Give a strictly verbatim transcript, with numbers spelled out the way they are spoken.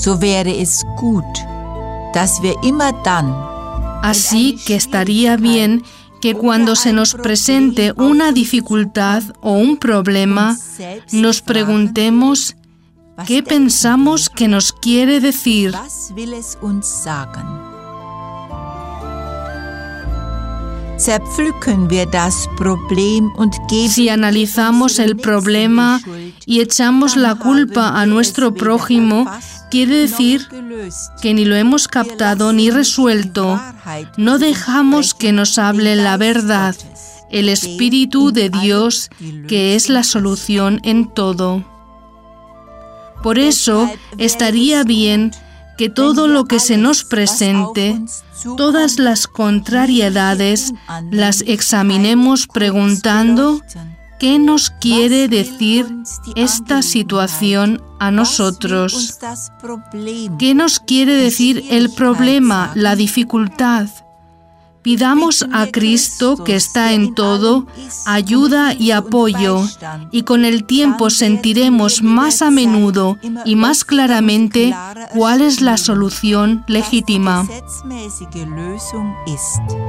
so wäre es gut, dass wir immer dann. Así que estaría bien que cuando se nos presente una dificultad o un problema, nos preguntemos qué pensamos que nos quiere decir. Was will es uns sagen? Zerpflücken wir das Problem und geben Si analizamos el problema y echamos la culpa a nuestro prójimo, quiere decir que ni lo hemos captado ni resuelto. No dejamos que nos hable la verdad, el Espíritu de Dios, que es la solución en todo. Por eso estaría bien que todo lo que se nos presente, todas las contrariedades, las examinemos preguntando qué nos quiere decir esta situación a nosotros. ¿Qué nos quiere decir el problema, la dificultad? Pidamos a Cristo, que está en todo, ayuda y apoyo, y con el tiempo sentiremos más a menudo y más claramente cuál es la solución legítima.